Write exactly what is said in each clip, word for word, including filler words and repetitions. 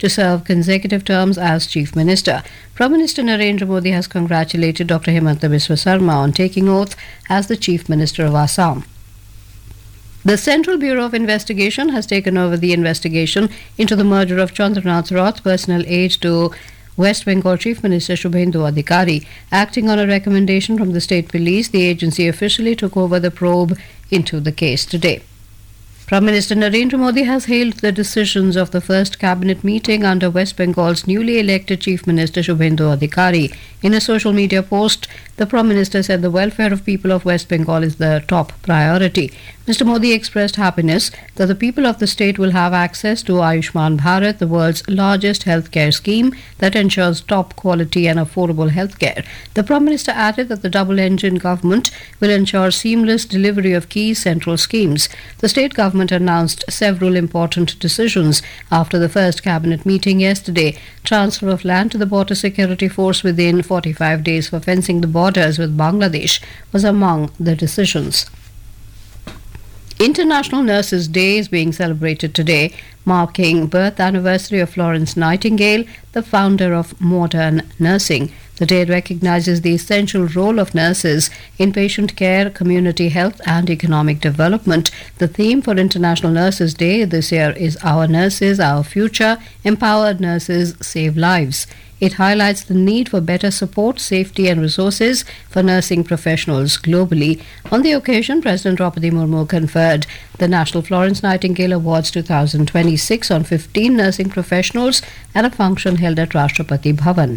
to serve consecutive terms as Chief Minister. Prime Minister Narendra Modi has congratulated Doctor Himanta Biswa Sarma on taking oath as the Chief Minister of Assam. The Central Bureau of Investigation has taken over the investigation into the murder of Chandranath Roth, personal aide to West Bengal Chief Minister Shubhendu Adhikari. Acting on a recommendation from the state police, the agency officially took over the probe into the case today. Prime Minister Narendra Modi has hailed the decisions of the first cabinet meeting under West Bengal's newly elected Chief Minister Shubhendu Adhikari. In a social media post, the Prime Minister said the welfare of people of West Bengal is the top priority. Mister Modi expressed happiness that the people of the state will have access to Ayushman Bharat, the world's largest healthcare scheme that ensures top quality and affordable healthcare. The Prime Minister added that the double-engine government will ensure seamless delivery of key central schemes. The state government announced several important decisions after the first cabinet meeting yesterday. Transfer of land to the Border Security Force within forty-five days for fencing the borders with Bangladesh was among the decisions. International Nurses' Day is being celebrated today, marking birth anniversary of Florence Nightingale, the founder of modern nursing. The day recognizes the essential role of nurses in patient care, community health and economic development. The theme for International Nurses' Day this year is Our Nurses, Our Future, Empowered Nurses Save Lives. It highlights the need for better support, safety and resources for nursing professionals globally. On the occasion, President Draupadi Murmu conferred the National Florence Nightingale Awards twenty twenty-six on fifteen nursing professionals at a function held at Rashtrapati Bhavan.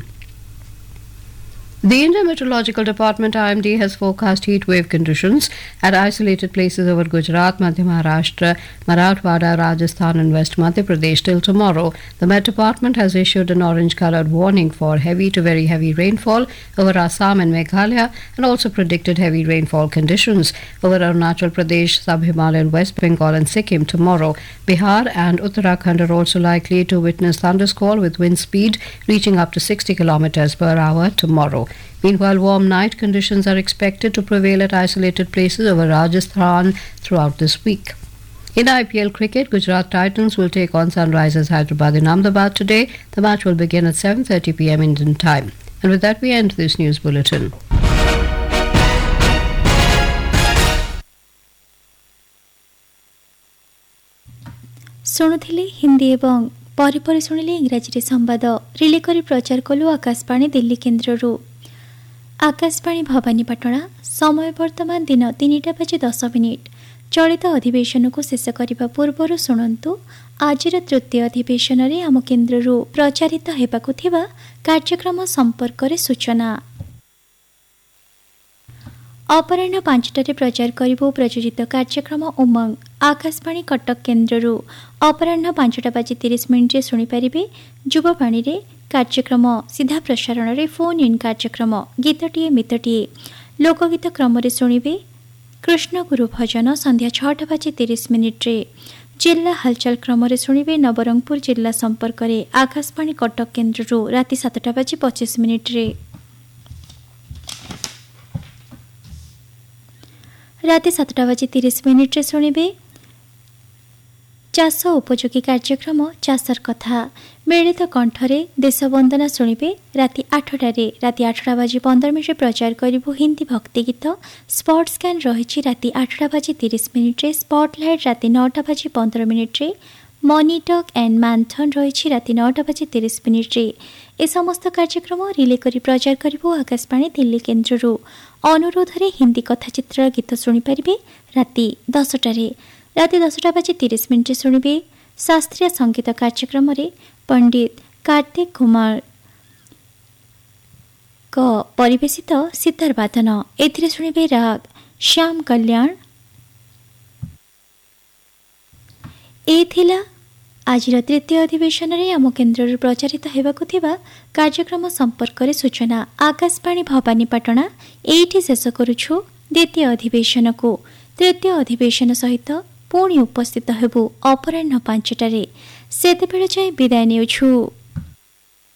The Indian Meteorological Department I M D has forecast heat wave conditions at isolated places over Gujarat, Madhya Maharashtra, Marathwada, Rajasthan and West Madhya Pradesh till tomorrow. The Met Department has issued an orange-coloured warning for heavy to very heavy rainfall over Assam and Meghalaya and also predicted heavy rainfall conditions over Arunachal Pradesh, Sub-Himalayan, West Bengal and Sikkim tomorrow. Bihar and Uttarakhand are also likely to witness thundersquall with wind speed reaching up to sixty kilometers per hour tomorrow. Meanwhile, warm night conditions are expected to prevail at isolated places over Rajasthan throughout this week. In I P L cricket, Gujarat Titans will take on Sunrisers Hyderabad in Ahmedabad today. The match will begin at seven thirty p m Indian time. And with that, we end this news bulletin. ଶୁଣୁଥିଲେ ହିନ୍ଦୀ ଏବଂ ପରେ ପରେ ଶୁଣିଲେ ଇଂରାଜୀରେ ସମ୍ବାଦ relay କରି ପ୍ରଚାର କଲୁ ଆକାଶବାଣୀ ଦିଲ୍ଲୀ କେନ୍ଦ୍ରରୁ। ଆକାଶବାଣୀ ଭବାନୀପାଟଣା ସମୟ ବର୍ତ୍ତମାନ ଦିନ ତିନିଟା ବାଜି ଦଶ ମିନିଟ୍। ଚଳିତ ଅଧିବେଶନକୁ ଶେଷ କରିବା ପୂର୍ବରୁ ଶୁଣନ୍ତୁ ଆଜିର ତୃତୀୟ ଅଧିବେଶନରେ ଆମ କେନ୍ଦ୍ରରୁ ପ୍ରଚାରିତ ହେବାକୁ ଥିବା କାର୍ଯ୍ୟକ୍ରମ ସମ୍ପର୍କରେ ସୂଚନା। ଅପରାହ୍ନ ପାଞ୍ଚଟାରେ ପ୍ରଚାର କରିବୁ ପ୍ରଯୋଜିତ କାର୍ଯ୍ୟକ୍ରମ ଉମଙ୍ଗ ଆକାଶବାଣୀ କଟକ କେନ୍ଦ୍ରରୁ ଅପରାହ୍ନ ପାଞ୍ଚଟା ବାଜି ତିରିଶ ମିନିଟ୍ରେ ଶୁଣିପାରିବେ ଯୁବବାଣୀରେ କାର୍ଯ୍ୟକ୍ରମ ସିଧା ପ୍ରସାରଣରେ ଫୋନ୍ ଇନ୍ କାର୍ଯ୍ୟକ୍ରମ ଗୀତଟିଏ ମିତଟିଏ ଲୋକଗୀତ କ୍ରମରେ ଶୁଣିବେ କୃଷ୍ଣଗୁରୁ ଭଜନ ସନ୍ଧ୍ୟା ଛଅଟା ବାଜି ତିରିଶ ମିନିଟ୍ରେ ଜିଲ୍ଲା ହାଲଚାଲ କ୍ରମରେ ଶୁଣିବେ ନବରଙ୍ଗପୁର ଜିଲ୍ଲା ସମ୍ପର୍କରେ ଆକାଶବାଣୀ କଟକ କେନ୍ଦ୍ରରୁ ରାତି ସାତଟା ବାଜି ପଚିଶ ମିନିଟ୍ରେ। ରାତି ସାତଟା ବାଜି ତିରିଶ ମିନିଟ୍ରେ ଶୁଣିବେ ଚାଷ ଉପଯୋଗୀ କାର୍ଯ୍ୟକ୍ରମ ଚାଷର କଥା ମିଳିତ କଣ୍ଠରେ ଦେଶ ବନ୍ଦନା ଶୁଣିବେ ରାତି ଆଠଟାରେ। ରାତି ଆଠଟା ବାଜି ପନ୍ଦର ମିନିଟ୍ରେ ପ୍ରଚାର କରିବୁ ହିନ୍ଦୀ ଭକ୍ତି ଗୀତ। ସ୍ପଟ୍ ସ୍କାନ୍ ରହିଛି ରାତି ଆଠଟା ବାଜି ତିରିଶ ମିନିଟ୍ରେ। ସ୍ପଟ୍ଲାଇଟ୍ ରାତି ନଅଟା ବାଜି ପନ୍ଦର ମିନିଟ୍ରେ। ମନି ଟକ୍ ଆଣ୍ଡ ମ୍ୟାନ୍ଥନ୍ ରହିଛି ରାତି ନଅଟା ବାଜି ତିରିଶ ମିନିଟ୍ରେ। ଏ ସମସ୍ତ କାର୍ଯ୍ୟକ୍ରମ ରିଲେ କରି ପ୍ରଚାର କରିବୁ ଆକାଶବାଣୀ ଦିଲ୍ଲୀ କେନ୍ଦ୍ରରୁ। ଅନୁରୋଧରେ ହିନ୍ଦୀ କଥାଚିତ୍ର ଗୀତ ଶୁଣିପାରିବେ ରାତି ଦଶଟାରେ। ରାତି ଦଶଟା ବାଜି ତିରିଶ ମିନିଟ୍ରେ ଶୁଣିବେ ଶାସ୍ତ୍ରୀୟ ସଙ୍ଗୀତ କାର୍ଯ୍ୟକ୍ରମରେ ପଣ୍ଡିତ କାର୍ତ୍ତିକ କୁମାରଙ୍କ ପରିବେଶିତ ସିତାର ବାଦନ। ଏଥିରେ ଶୁଣିବେ ରାଗ ଶ୍ୟାମ କଲ୍ୟାଣ। ଏ ଥିଲା ଆଜିର ତୃତୀୟ ଅଧିବେଶନରେ ଆମ କେନ୍ଦ୍ରରୁ ପ୍ରଚାରିତ ହେବାକୁ ଥିବା କାର୍ଯ୍ୟକ୍ରମ ସମ୍ପର୍କରେ ସୂଚନା। ଆକାଶବାଣୀ ଭବାନୀପାଟଣା ଏଇଠି ଶେଷ କରୁଛୁ ଦ୍ୱିତୀୟ ଅଧିବେଶନକୁ। ତୃତୀୟ ଅଧିବେଶନ ସହିତ ପୁଣି ଉପସ୍ଥିତ ହେବୁ ଅପରାହ୍ନ ପାଞ୍ଚଟାରେ। ସେତେବେଳେ ଯାଏଁ ବିଦାୟ ନେଉଛୁ।